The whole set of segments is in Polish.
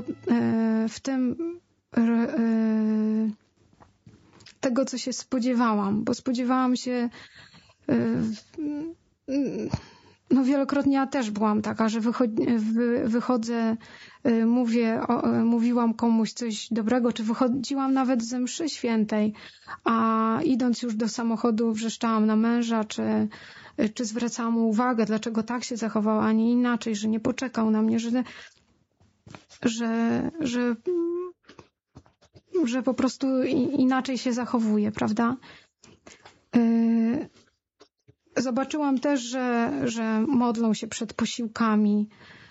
było w tym tego, co się spodziewałam, bo spodziewałam się no wielokrotnie ja też byłam taka, że wychodzę, mówiłam komuś coś dobrego, czy wychodziłam nawet ze mszy świętej, a idąc już do samochodu wrzeszczałam na męża, czy zwracałam mu uwagę, dlaczego tak się zachował, a nie inaczej, że nie poczekał na mnie, że po prostu inaczej się zachowuje, prawda? Zobaczyłam też, że modlą się przed posiłkami,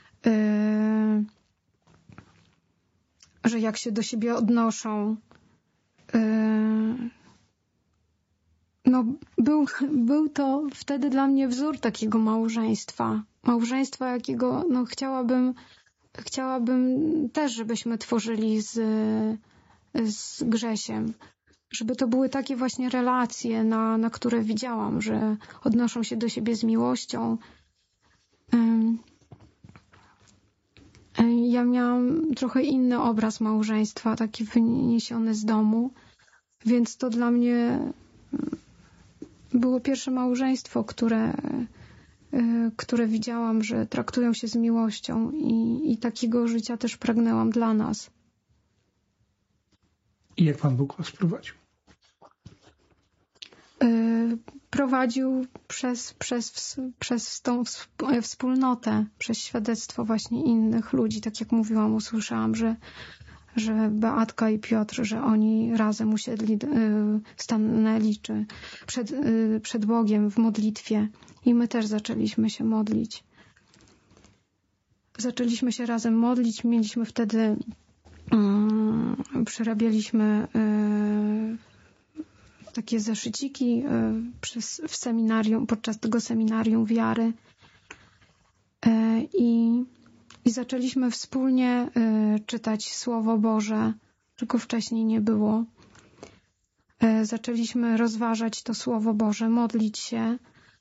że jak się do siebie odnoszą. No, był to wtedy dla mnie wzór takiego małżeństwa. Małżeństwa, jakiego no, chciałabym też, żebyśmy tworzyli z Grzesiem. Żeby to były takie właśnie relacje, na które widziałam, że odnoszą się do siebie z miłością. Ja miałam trochę inny obraz małżeństwa, taki wyniesiony z domu, więc to dla mnie było pierwsze małżeństwo, które widziałam, że traktują się z miłością i takiego życia też pragnęłam dla nas. I jak Pan Bóg was prowadził? Prowadził przez tą wspólnotę, przez świadectwo właśnie innych ludzi. Tak jak mówiłam, usłyszałam, że Beatka i Piotr, że oni razem usiedli, stanęli czy przed Bogiem w modlitwie i my też zaczęliśmy się modlić. Zaczęliśmy się razem modlić, mieliśmy wtedy przerabialiśmy takie zeszyciki w seminarium, podczas tego seminarium wiary i zaczęliśmy wspólnie czytać Słowo Boże, czego wcześniej nie było. Zaczęliśmy rozważać to Słowo Boże, modlić się.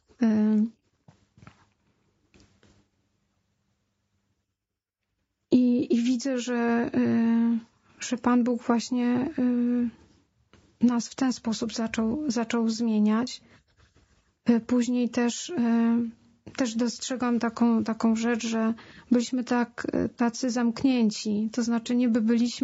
I widzę, że Pan Bóg właśnie nas w ten sposób zaczął zmieniać. Później też dostrzegam taką rzecz, że byliśmy tacy zamknięci. To znaczy niby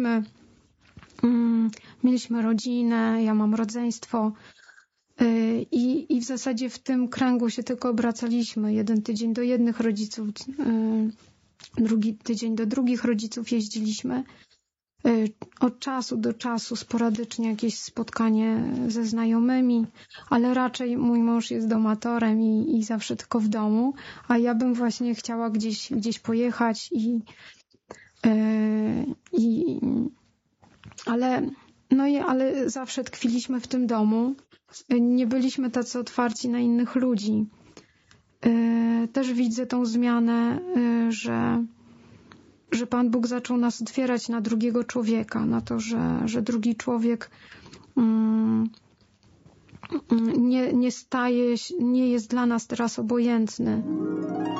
mieliśmy rodzinę, ja mam rodzeństwo i w zasadzie w tym kręgu się tylko obracaliśmy. Jeden tydzień do jednych rodziców, drugi tydzień do drugich rodziców jeździliśmy. Od czasu do czasu sporadycznie jakieś spotkanie ze znajomymi, ale raczej mój mąż jest domatorem i zawsze tylko w domu, a ja bym właśnie chciała gdzieś pojechać ale zawsze tkwiliśmy w tym domu. Nie byliśmy tacy otwarci na innych ludzi. Też widzę tą zmianę, że Pan Bóg zaczął nas otwierać na drugiego człowieka, na to, że drugi człowiek nie jest dla nas teraz obojętny.